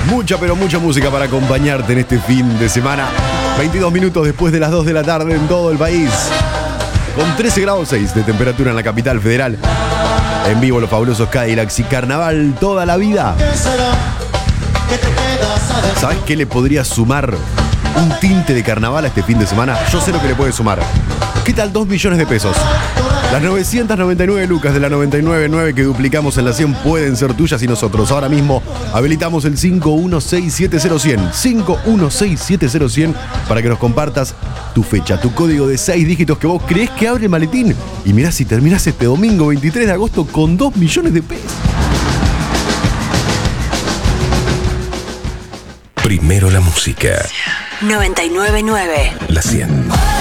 Mucha, pero mucha música para acompañarte en este fin de semana. 22 minutos después de las 2 de la tarde en todo el país. Con 13 grados 6 de temperatura en la capital federal. En vivo los fabulosos Cadillacs y carnaval toda la vida. ¿Sabes qué le podría sumar un tinte de carnaval a este fin de semana? Yo sé lo que le puede sumar. ¿Qué tal 2 millones de pesos? Las 999 lucas de la 999 que duplicamos en la 100 pueden ser tuyas y nosotros ahora mismo habilitamos el 51670100 51670100 para que nos compartas tu fecha, tu código de 6 dígitos que vos creés que abre el maletín y mirá si terminás este domingo 23 de agosto con 2 millones de pesos. Primero la música. 999. La 100.